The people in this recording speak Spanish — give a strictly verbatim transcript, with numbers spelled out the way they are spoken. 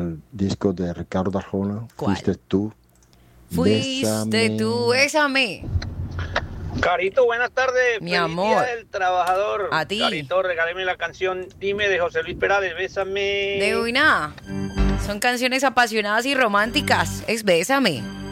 al disco de Ricardo Arjona. ¿Cuál? Fuiste tú. Fuiste Bésame. tú, bésame. Carito, buenas tardes. Mi Feliz amor. Día del Trabajador. A ti. Carito, regáleme la canción Dime de José Luis Perales. Bésame. De una. Son canciones apasionadas y románticas. Es Bésame.